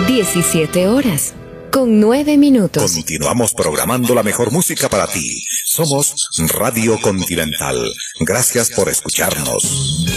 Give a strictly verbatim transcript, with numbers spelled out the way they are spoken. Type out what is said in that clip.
diecisiete horas, con nueve minutos. Continuamos programando la mejor música para ti. Somos Radio Continental. Gracias por escucharnos.